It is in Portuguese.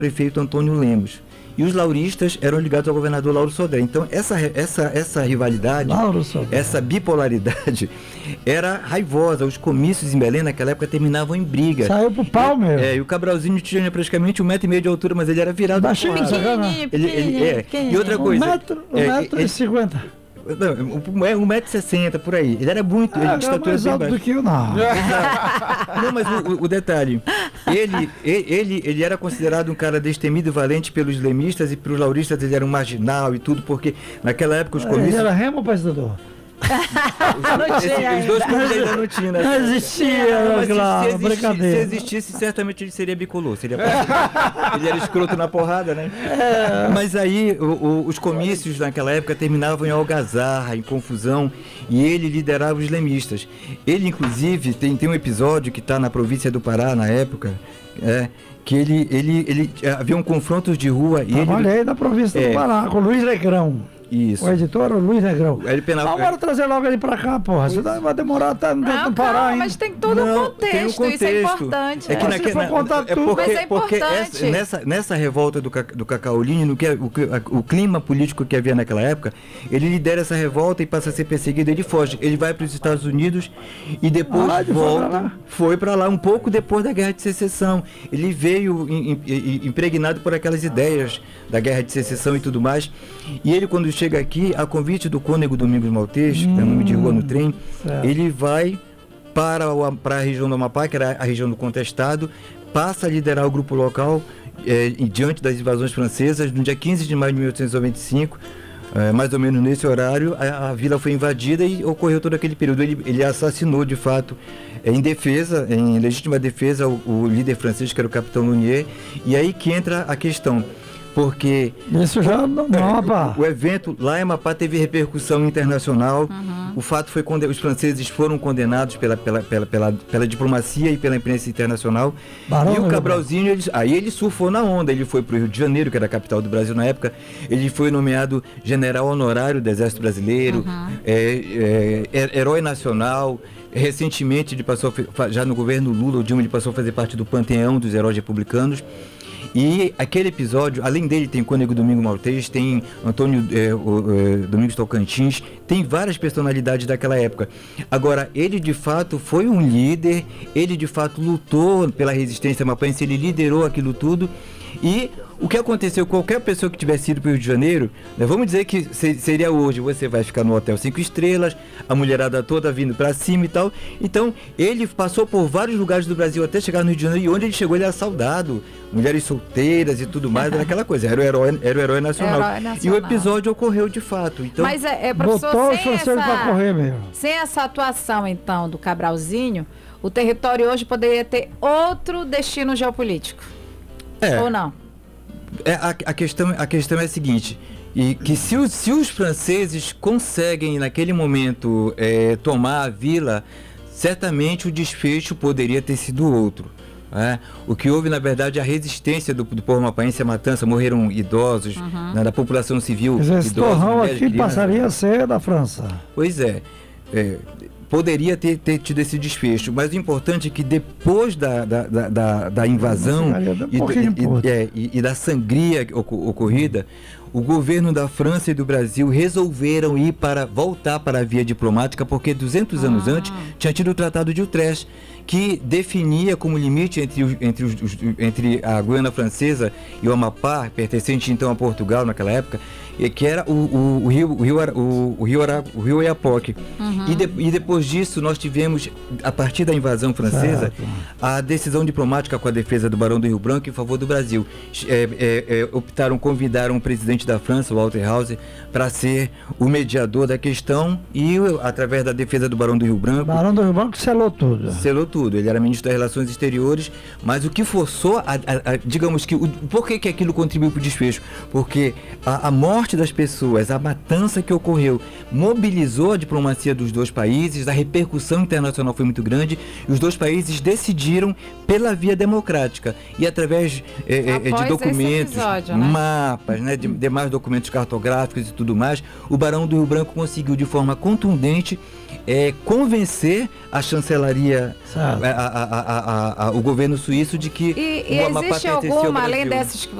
prefeito Antônio Lemos. E os lauristas eram ligados ao governador Lauro Sodré. Então, essa rivalidade, essa bipolaridade era raivosa. Os comícios em Belém, naquela época, terminavam em briga. Saiu pro pau mesmo. E o Cabralzinho tinha praticamente 1,5 metro de altura, mas ele era virado para E outra coisa... 1,50 m. Não, 1,60 m por aí. Ele era muito... Ele era mais alto do que eu, não. Não, mas o detalhe... Ele era considerado um cara destemido e valente pelos lemistas, e pelos lauristas ele era um marginal e tudo, porque naquela época os comícios... Ele era remo ou passador? Os dois clubes ainda não tinham, né? Não existia, claro, brincadeira. Se existisse, certamente ele seria bicolor. Ele era escroto na porrada, né? Mas aí os comícios naquela época terminavam em algazarra, em confusão, e ele liderava os lemistas. Ele, inclusive, tem um episódio que está na província do Pará, na época, que ele havia um confrontos de rua. Trabalhei na província do Pará, com o Luiz Negrão. Isso. O editor, o Luiz Negrão. Agora trazer logo ele pra cá, porra. Você vai demorar até no Pará ainda. Mas tem todo um contexto, isso é importante. Porque nessa revolta do Cacaulini, o clima político que havia naquela época, ele lidera essa revolta e passa a ser perseguido, ele foge. Ele vai para os Estados Unidos e depois volta. Foi para lá um pouco depois da Guerra de Secessão. Ele veio impregnado por aquelas ideias da Guerra de Secessão e tudo mais. E ele, quando chega aqui, a convite do Cônego Domingos Maltês, que é o nome de rua no trem, ele vai para a região do Amapá, que era a região do contestado, passa a liderar o grupo local diante das invasões francesas. No dia 15 de maio de 1895, mais ou menos nesse horário, a vila foi invadida e ocorreu todo aquele período. Ele assassinou, de fato, em legítima defesa, o líder francês, que era o capitão Lunier. E aí que entra a questão. Porque o evento lá em Amapá teve repercussão internacional. O fato foi quando os franceses foram condenados pela diplomacia e pela imprensa internacional. E o Cabralzinho, ele surfou na onda. Ele foi para o Rio de Janeiro, que era a capital do Brasil na época. Ele foi nomeado general honorário do Exército Brasileiro, herói nacional. Recentemente, ele passou, já no governo Lula, o Dilma, ele passou a fazer parte do panteão dos heróis republicanos. E aquele episódio, além dele, tem Cônego Domingos Maltês, tem Antônio Domingos Tocantins, tem várias personalidades daquela época. Agora, ele de fato foi um líder, ele de fato lutou pela resistência amapaense, ele liderou aquilo tudo. E o que aconteceu, qualquer pessoa que tivesse ido para o Rio de Janeiro, vamos dizer que seria hoje, você vai ficar no hotel 5 estrelas, a mulherada toda vindo para cima e tal. Então, ele passou por vários lugares do Brasil até chegar no Rio de Janeiro, e onde ele chegou ele era saudado, mulheres solteiras e tudo mais, era aquela coisa, era o herói nacional. E o episódio ocorreu de fato. Então, mas, professor, sem essa atuação, então, do Cabralzinho, o território hoje poderia ter outro destino geopolítico. Ou não? A questão é a seguinte, e que se os franceses conseguem naquele momento tomar a vila, certamente o desfecho poderia ter sido outro. O que houve, na verdade, a resistência do povo amapaense à matança, morreram idosos, da população civil. Esse torrão aqui passaria a ser da França. Pois poderia ter tido esse desfecho, mas o importante é que depois da invasão e da sangria ocorrida, o governo da França e do Brasil resolveram voltar para a via diplomática, porque 200 anos antes tinha tido o Tratado de Utrecht, que definia como limite entre a Guiana Francesa e o Amapá, pertencente então a Portugal naquela época, que era o rio Oiapoque. E depois disso nós tivemos, a partir da invasão francesa, a decisão diplomática com a defesa do Barão do Rio Branco em favor do Brasil. Convidaram o presidente da França, Walter Hauser, para ser o mediador da questão, e através da defesa do Barão do Rio Branco... Barão do Rio Branco selou tudo. Ele era ministro das Relações Exteriores, mas o que forçou, digamos que, por que aquilo contribuiu para o desfecho? Porque a morte das pessoas, a matança que ocorreu, mobilizou a diplomacia dos dois países, a repercussão internacional foi muito grande, e os dois países decidiram pela via democrática, e através de documentos, mapas, de mais documentos cartográficos e tudo mais, o Barão do Rio Branco conseguiu de forma contundente convencer a chancelaria, o governo suíço de que existe alguma, além dessas que